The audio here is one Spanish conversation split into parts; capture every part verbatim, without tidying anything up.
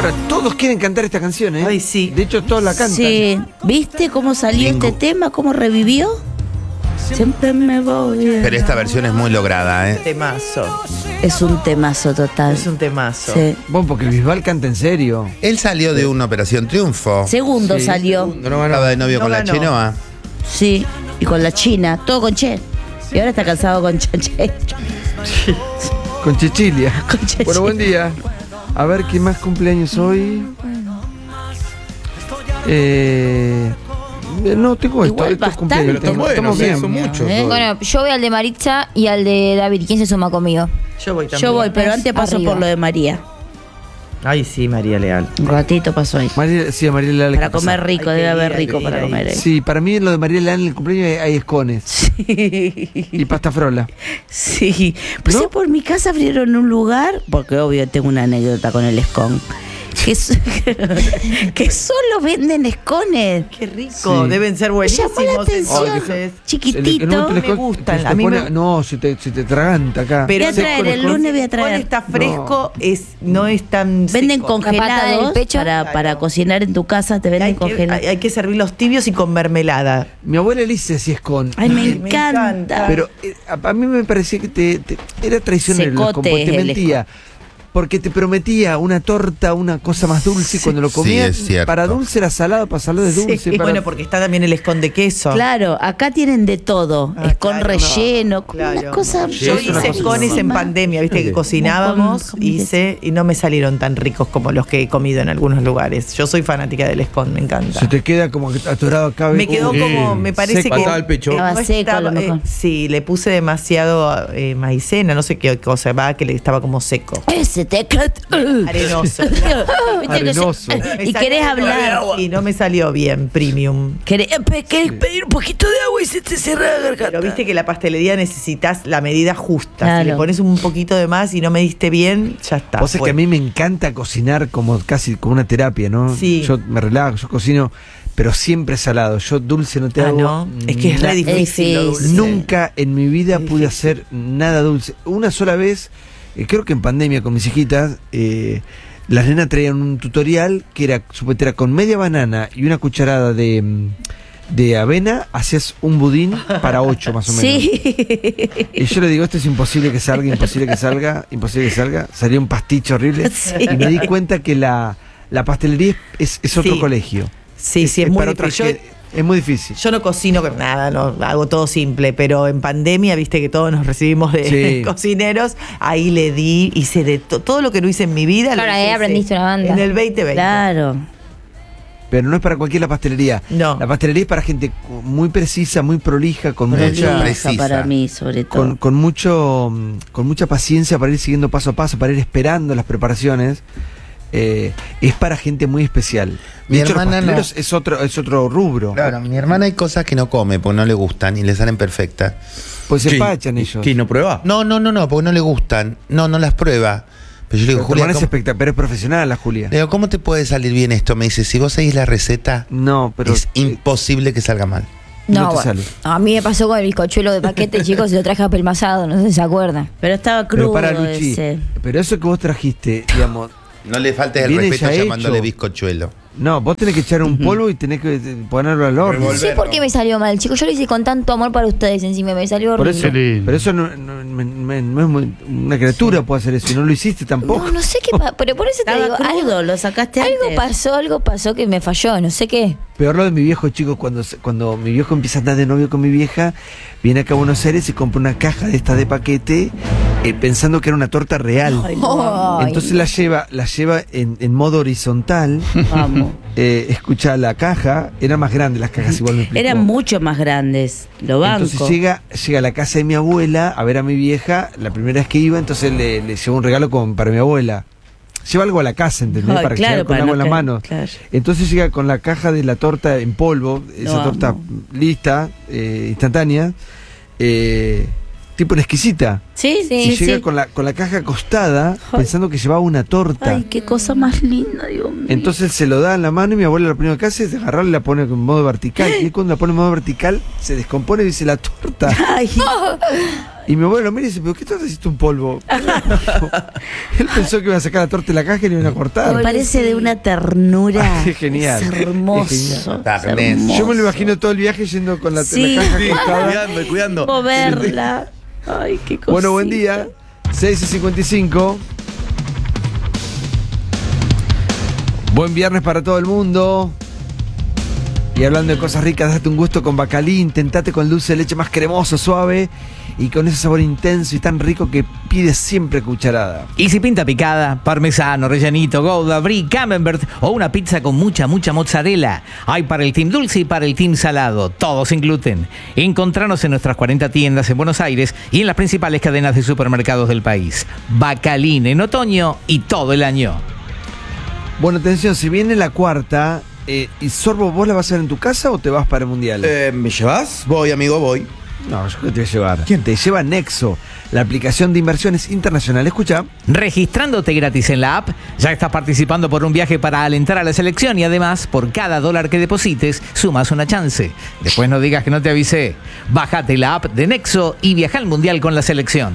Ahora, todos quieren cantar esta canción, ¿eh? Ay, sí. De hecho, todos la cantan. Sí, ¿viste cómo salió Bingo. este tema? ¿Cómo revivió? Siempre me voy. Pero esta versión es muy lograda, ¿eh? Temazo. Es un temazo total. Es un temazo. Sí. Bueno, porque Bisbal canta en serio. Él salió de una Operación Triunfo. Segundo Sí, salió. segundo, no ganó. Estaba de novio No con ganó. la chinoa. Sí, y con la China, todo con Che. Y ahora está casado con Che. Con Chichilia. Con Chichilia. Bueno, buen día. A ver, ¿quién más cumpleaños hoy? Eh, no, tengo esto. Igual Estos bastante. cumpleaños. Pero Estamos, están estamos buenos, bien. son muchos. ¿Eh? Bueno, yo voy al de Maritza y al de David. ¿Quién se suma conmigo? Yo voy también. Yo voy, pero antes paso Arriba. por lo de María. Ay, sí, María Leal. Un ratito pasó ahí. María, sí, a María Leal. Para ¿qué pasa? comer rico, Hay que debe ir, haber hay rico que para ir comer ahí. ahí. Sí, para mí en lo de María Leal en el cumpleaños hay, hay escones Sí. y pasta frola. Sí. Pues ¿No? sí, por mi casa abrieron un lugar, porque obvio tengo una anécdota con el escon. Que, so- que solo venden escones. Qué rico. Sí. Deben ser Me buenísimos. llamó la atención. entonces. Chiquitito. El- el- el- me el- gustan, se te a mí pone- me- No, se te, se te traganta acá. Pero Voy a traer, el lunes voy a traer. Cuando está fresco, es, no es tan Venden seco. La patada congelados del pecho. para, Claro. para cocinar en tu casa, te Hay venden que, congelados. hay, hay que servirlos tibios y con mermelada. Mi abuela Elise sí es con. Ay, me Ay, me encanta. encanta. Pero eh, a, a mí me parecía que te, te- era traicionero el Secote escon, porque te es el mentía. Porque te prometía una torta, una cosa más dulce y cuando lo Sí, comías, es cierto. para dulce era salado, para salado es dulce. Sí, para- bueno, porque está también el escon de queso. Claro, acá tienen de todo. Ah, es con claro, relleno, no, con claro. unas cosas. Yo es una hice cosa escones en normal. pandemia, viste que Sí. cocinábamos, Con- con- hice y no me salieron tan ricos como los que he comido en algunos lugares. Yo soy fanática del escon, me encanta. Se te queda como que atorado acá. Me quedó uh, como, eh, me parece seco. que Patada al pecho. Estaba no seco, a lo mejor. eh, sí, le puse demasiado eh, maicena, no sé qué cosa, va que le estaba como seco. Ese te Arenoso. Arenoso. Y querés hablar. Y no me salió bien, premium. Querés, pe- querés pedir un poquito de agua y se te cierra la garganta. Pero viste que la pastelería necesitas la medida justa. Claro. Si le pones un poquito de más y no me diste bien, ya está. Vos sabés que a mí me encanta cocinar como casi como una terapia, ¿no? Sí. Yo me relajo, yo cocino, pero siempre salado. Yo dulce no te Ah, hago. no. Es que es re na- difícil lo difícil. dulce. Nunca en mi vida Es pude difícil. hacer nada dulce. Una sola vez, eh, creo que en pandemia con mis hijitas, eh, las nenas traían un tutorial que era, supuestamente era con media banana y una cucharada de, mm, de avena, hacías un budín para ocho más o menos. Sí. Y yo le digo, esto es imposible que salga, imposible que salga, imposible que salga. Salió un pasticho horrible. Sí. Y me di cuenta que la, la pastelería es, es otro Sí. colegio. Sí, sí, es, muy para otra difícil. Yo- gen- es muy difícil. Yo no cocino con nada, no hago todo simple, pero en pandemia, viste que todos nos recibimos de Sí. cocineros, ahí le di, hice de to- todo lo que no hice en mi vida. lo Claro, hice ahí ese- aprendiste una banda. En el veinte veinte. Claro. Pero no es para cualquier la pastelería. No. La pastelería es para gente muy precisa, muy prolija, con Mucha mucha, Prolija precisa. para mí, sobre todo. con, con mucho, mm, con mucha paciencia para ir siguiendo paso a paso, para ir esperando las preparaciones. Eh, es para gente muy especial. Mi De hecho, los hermana no. pasteleros es otro, es otro rubro. Claro, mi hermana hay cosas que no come porque no le gustan y le salen perfectas. Pues se ¿Qué? empachan ellos. ¿Qué, no prueba? No, no, no, no, porque no le gustan. No, no las prueba. Pero yo le digo, Pero tu Julia, hermana es ¿cómo, espectacular, pero es profesional la Julia. le digo, ¿cómo te puede salir bien esto? Me dice, si vos seguís la receta, No, pero es imposible que salga mal. no No, te bueno. sale. A mí me pasó con el bizcochuelo de paquete, chicos, y lo traje apelmazado, no sé si se acuerdan. Pero estaba Pero crudo para Luchi, ese. pero eso que vos trajiste, digamos, No le faltes el Viene respeto ya llamándole hecho. bizcochuelo. no, vos tenés que echar un polvo y tenés que eh, ponerlo al horno. No sé por qué me salió mal, chicos. Yo lo hice con tanto amor para ustedes encima, me salió Por horrible. eso, pero eso no, no- no- no- no es muy, una criatura puede hacer eso y no lo hiciste tampoco. No, no sé qué pasó, pero por eso te Estaba digo, crudo, algo, lo sacaste algo antes. pasó, algo pasó que me falló, no sé qué. Peor lo de mi viejo, chicos, cuando, se- cuando mi viejo empieza a andar de novio con mi vieja, viene acá a Buenos Aires y compra una caja de esta de paquete eh, pensando que era una torta real. Ay, lo amo. Ay. Entonces la lleva, la lleva en, en modo horizontal. Vamos. Eh, escucha la caja, eran más grandes las cajas, igual me explicó. Eran mucho más grandes. Lo banco. Entonces llega, llega a la casa de mi abuela a ver a mi vieja, la primera vez que iba, entonces le, le llevó un regalo como para mi abuela. Lleva algo a la casa, ¿entendés? Ay, para que claro, lleve con para algo no en la caer, mano. claro. Entonces llega con la caja de la torta en polvo, esa Lo torta amo. lista, eh, instantánea, eh, tipo una exquisita. Sí, Y sí, llega sí. con la, con la caja acostada, Ay. pensando que llevaba una torta. Ay, qué cosa más linda, Dios mío. Entonces se lo da en la mano y mi abuela lo primero que hace es agarrarla y la pone en modo vertical. Y cuando la pone en modo vertical, se descompone y dice la torta. Ay, Y mi abuelo lo mira y dice, ¿pero qué torta hiciste un polvo? Él pensó que iba a sacar la torta de la caja y le iban a cortar. Me parece de una ternura. Es genial. Es hermoso. Es genial. Es hermoso. Yo me lo imagino todo el viaje yendo con la, Sí. la caja Sí, acostada. Cuidando, cuidando. Moverla. Ay, qué cosa. Bueno, buen día. seis y cincuenta y cinco. Buen viernes para todo el mundo. Y hablando de cosas ricas, date un gusto con Bacalí. Intentate con dulce de leche más cremoso, suave y con ese sabor intenso y tan rico que pides siempre cucharada. Y si pinta picada, parmesano, rellenito, gouda, brie, camembert o una pizza con mucha, mucha mozzarella. Hay para el team dulce y para el team salado, todos sin gluten. Encontranos en nuestras cuarenta tiendas en Buenos Aires y en las principales cadenas de supermercados del país. Bacalín en otoño y todo el año. Bueno, atención, si viene la cuarta, eh, ¿y Sorbo vos la vas a ver en tu casa o te vas para el Mundial? Eh, ¿Me llevas? Voy, amigo, voy. No, yo que te voy a llevar. ¿Quién? Te lleva Nexo, la aplicación de inversiones internacional. Escucha. Registrándote gratis en la app, ya estás participando por un viaje para alentar a la selección y además, por cada dólar que deposites, sumas una chance. Después no digas que no te avisé. Bájate la app de Nexo y viaja al Mundial con la selección.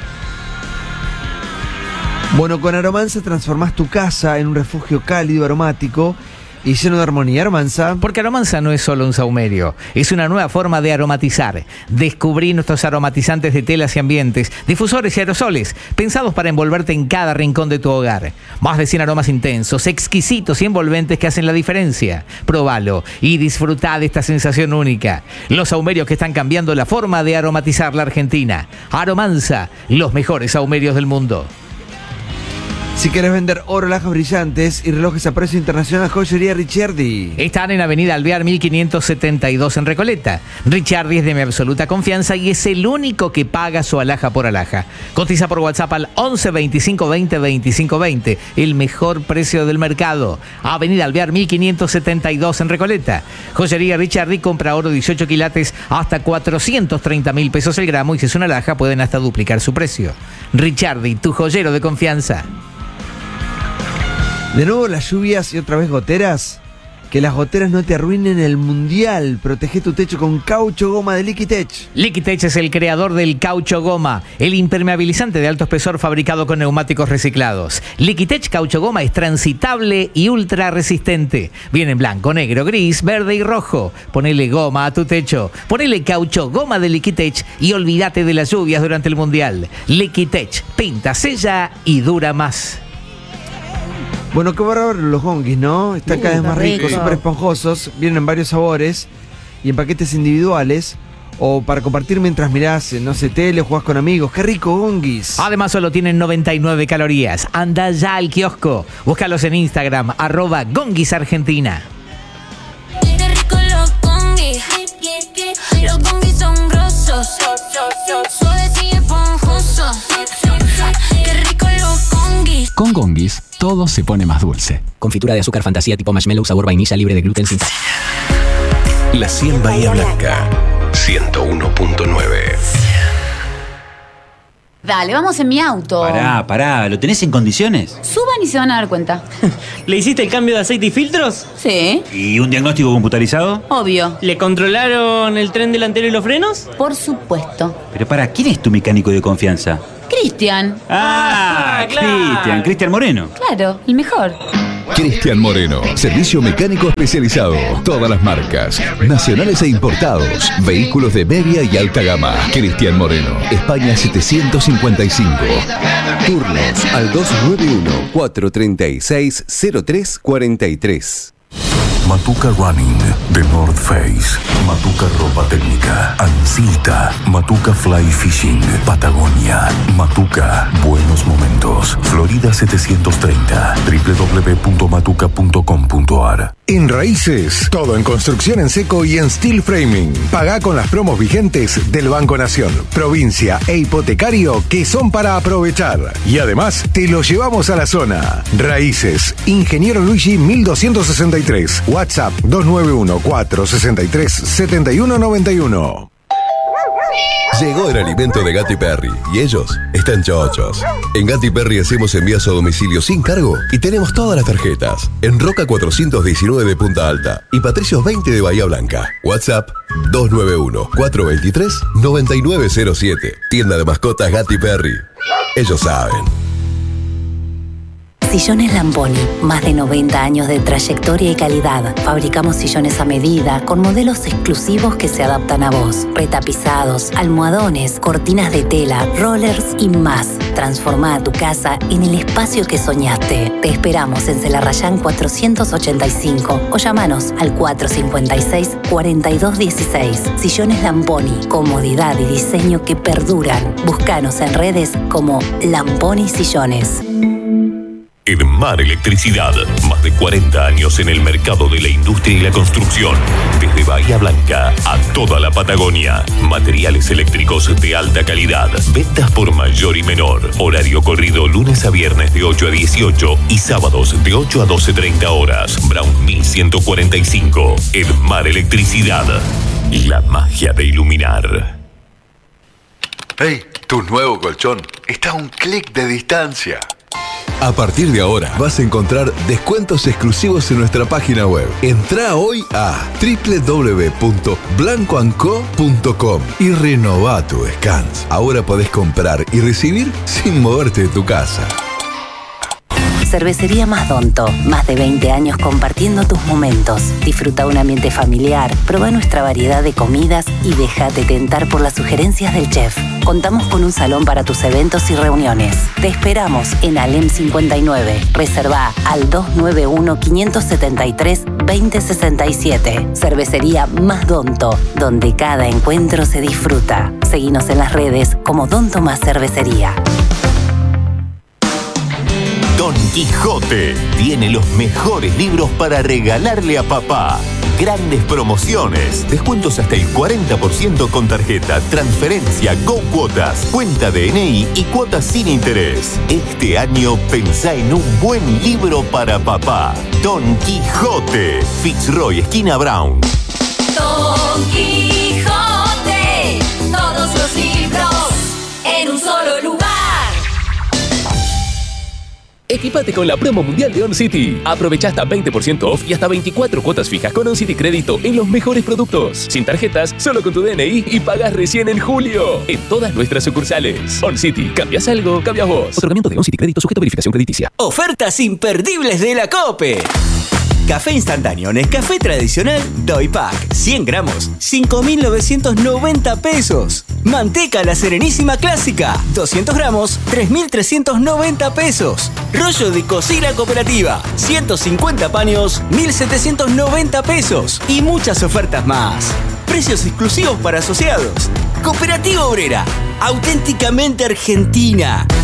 Bueno, con Aromanza transformás tu casa en un refugio cálido, aromático y lleno de armonía. Aromanza. Porque Aromanza no es solo un saumerio, es una nueva forma de aromatizar. Descubrí nuestros aromatizantes de telas y ambientes, difusores y aerosoles, pensados para envolverte en cada rincón de tu hogar. Más de cien aromas intensos, exquisitos y envolventes que hacen la diferencia. Probalo y disfrutá de esta sensación única. Los saumerios que están cambiando la forma de aromatizar la Argentina. Aromanza, los mejores saumerios del mundo. Si querés vender oro, alhajas brillantes y relojes a precio internacional, Joyería Ricciardi. Están en Avenida Alvear mil quinientos setenta y dos en Recoleta. Ricciardi es de mi absoluta confianza y es el único que paga su alhaja por alhaja. Cotiza por WhatsApp al once veinticinco veinte veinticinco veinte. El mejor precio del mercado. Avenida Alvear mil quinientos setenta y dos en Recoleta. Joyería Ricciardi compra oro dieciocho quilates hasta cuatrocientos treinta mil pesos el gramo y si es una alhaja pueden hasta duplicar su precio. Ricciardi, tu joyero de confianza. De nuevo las lluvias y otra vez goteras. Que las goteras no te arruinen el Mundial. Protege tu techo con caucho goma de Liquitech. Liquitech es el creador del caucho goma, el impermeabilizante de alto espesor fabricado con neumáticos reciclados. Liquitech caucho goma es transitable y ultra resistente. Viene en blanco, negro, gris, verde y rojo. Ponele goma a tu techo. Ponele caucho goma de Liquitech y olvídate de las lluvias durante el Mundial. Liquitech, pinta, sella y dura más. Bueno, qué bárbaro los gonguis, ¿no? Están Uh, cada vez qué más ricos, rico. súper esponjosos. Vienen en varios sabores y en paquetes individuales. O para compartir mientras mirás, no sé, tele o jugás con amigos. ¡Qué rico, gonguis! Además solo tienen noventa y nueve calorías. Anda ya al kiosco. Búscalos en Instagram, arroba Gonguis Argentina. Qué rico los congis, los congis son grosos, suaves y esponjosos. Qué rico los congis. Con Gonguis, todo se pone más dulce. Confitura de azúcar fantasía tipo marshmallow sabor vainilla libre de gluten sin... La cien Bahía Blanca, ciento uno punto nueve. Dale, vamos en mi auto. Pará, pará, ¿lo tenés en condiciones? Suban y se van a dar cuenta. ¿Le hiciste el cambio de aceite y filtros? Sí. ¿Y un diagnóstico computarizado? Obvio. ¿Le controlaron el tren delantero y los frenos? Por supuesto. Pero para, ¿quién es tu mecánico de confianza? Cristian. Ah, claro. Cristian, Cristian Moreno. Claro, el mejor. Cristian Moreno, servicio mecánico especializado. Todas las marcas, nacionales e importados. Vehículos de media y alta gama. Cristian Moreno, España setecientos cincuenta y cinco. Turnos al dos nueve uno, cuatro tres seis, cero tres cuatro tres. Matuca Running de North Face, Matuca Ropa Técnica, Ancilta, Matuca Fly Fishing, Patagonia, Matuca Buenos Momentos, Florida setecientos treinta, doble u doble u doble u punto matuca punto com punto a r. En Raíces, todo en construcción en seco y en steel framing. Pagá con las promos vigentes del Banco Nación, provincia e hipotecario que son para aprovechar. Y además, te lo llevamos a la zona. Raíces, Ingeniero Luigi mil doscientos sesenta y tres. WhatsApp dos nueve uno, cuatro seis tres, siete uno nueve uno. Llegó el alimento de Gatti Perry y ellos están chochos. En Gatti Perry hacemos envíos a domicilio sin cargo y tenemos todas las tarjetas. En Roca cuatrocientos diecinueve de Punta Alta y Patricios veinte de Bahía Blanca. WhatsApp dos nueve uno, cuatro dos tres, nueve nueve cero siete. Tienda de mascotas Gatti Perry. Ellos saben. Sillones Lamboni, más de noventa años de trayectoria y calidad. Fabricamos sillones a medida, con modelos exclusivos que se adaptan a vos. Retapizados, almohadones, cortinas de tela, rollers y más. Transforma tu casa en el espacio que soñaste. Te esperamos en Celarrayán cuatrocientos ochenta y cinco o llamanos al cuatro cinco seis, cuatro dos uno seis. Sillones Lamboni, comodidad y diseño que perduran. Búscanos en redes como Lamboni Sillones. Edmar Electricidad, más de cuarenta años en el mercado de la industria y la construcción. Desde Bahía Blanca a toda la Patagonia. Materiales eléctricos de alta calidad. Ventas por mayor y menor. Horario corrido lunes a viernes de ocho a dieciocho y sábados de ocho a doce treinta horas. Brown mil ciento cuarenta y cinco. Edmar Electricidad. La magia de iluminar. Hey, tu nuevo colchón está a un clic de distancia. A partir de ahora vas a encontrar descuentos exclusivos en nuestra página web. Entrá hoy a doble u doble u doble u punto blanco and co punto com y renová tu descanso. Ahora podés comprar y recibir sin moverte de tu casa. Cervecería Masdonto, más de veinte años compartiendo tus momentos. Disfruta un ambiente familiar, prueba nuestra variedad de comidas y déjate tentar por las sugerencias del chef. Contamos con un salón para tus eventos y reuniones. Te esperamos en Alem cincuenta y nueve. Reserva al dos nueve uno, cinco siete tres, dos cero seis siete. Cervecería Masdonto, donde cada encuentro se disfruta. Seguinos en las redes como Don Tomás Cervecería. Don Quijote tiene los mejores libros para regalarle a papá. Grandes promociones, descuentos hasta el cuarenta por ciento con tarjeta, transferencia, Go Cuotas, cuenta de N I y cuotas sin interés. Este año pensá en un buen libro para papá. Don Quijote, Fitzroy, esquina Brown. Don Quijote, todos los libros en un solo lugar. Equipate con la promo mundial de OnCity. Aprovecha hasta veinte por ciento off y hasta veinticuatro cuotas fijas con OnCity Crédito en los mejores productos. Sin tarjetas, solo con tu D N I y pagas recién en julio. En todas nuestras sucursales. OnCity. ¿Cambias algo? Cambias vos. Otorgamiento de OnCity Crédito sujeto a verificación crediticia. Ofertas imperdibles de la COPE. Café instantáneo Nescafé tradicional Doy Pack, cien gramos, cinco mil novecientos noventa pesos. Manteca La Serenísima Clásica, doscientos gramos, tres mil trescientos noventa pesos. Rollo de cocina cooperativa, ciento cincuenta paños, mil setecientos noventa pesos. Y muchas ofertas más. Precios exclusivos para asociados. Cooperativa Obrera, auténticamente argentina.